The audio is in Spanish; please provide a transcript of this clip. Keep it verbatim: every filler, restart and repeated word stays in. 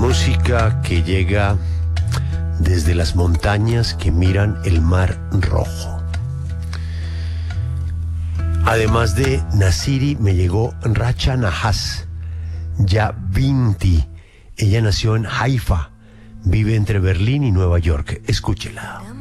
Música que llega desde las montañas que miran el Mar Rojo. Además de Nasiri, me llegó Racha Nahas Yavinti. Ella nació en Haifa, vive entre Berlín y Nueva York. Escúchela.